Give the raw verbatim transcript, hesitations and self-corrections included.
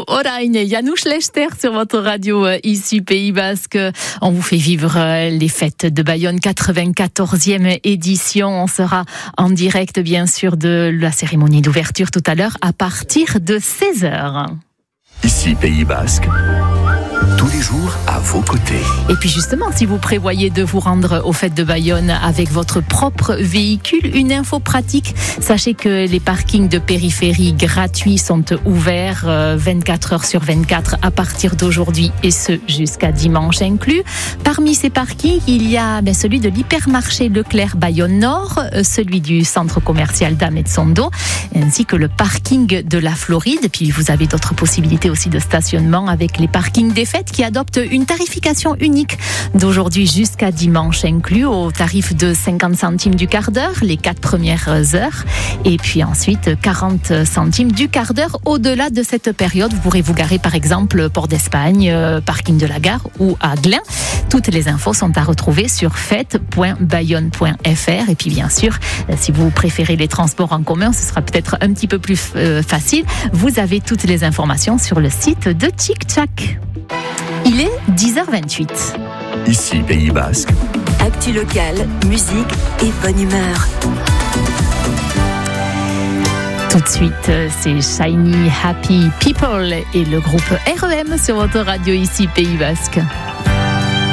Orain, Janusz Lechter sur votre radio ici Pays Basque. On vous fait vivre les fêtes de Bayonne, quatre-vingt-quatorzième édition. On sera en direct bien sûr de la cérémonie d'ouverture tout à l'heure à partir de seize heures. Ici Pays Basque, tous les jours à vos côtés. Et puis justement, si vous prévoyez de vous rendre aux fêtes de Bayonne avec votre propre véhicule, une info pratique, sachez que les parkings de périphérie gratuits sont ouverts vingt-quatre heures sur vingt-quatre à partir d'aujourd'hui et ce jusqu'à dimanche inclus. Parmi ces parkings, il y a ben, celui de l'hypermarché Leclerc Bayonne Nord, celui du centre commercial d'Ametsondo, ainsi que le parking de la Floride. Et puis vous avez d'autres possibilités aussi de stationnement avec les parkings des fêtes qui adoptent une tarification unique d'aujourd'hui jusqu'à dimanche inclus au tarif de cinquante centimes du quart d'heure les quatre premières heures et puis ensuite quarante centimes du quart d'heure au-delà de cette période. Vous pourrez vous garer par exemple Port d'Espagne, euh, parking de la gare ou à Glin. Toutes les infos sont à retrouver sur fête point bayonne point f r et puis bien sûr si vous préférez les transports en commun ce sera peut-être un petit peu plus euh, facile. Vous avez toutes les informations sur le site de Tchic Tchac. Il est dix heures vingt-huit. Ici Pays Basque. Actu local, musique et bonne humeur. Tout de suite, c'est Shiny Happy People et le groupe R E M sur votre radio ici Pays Basque.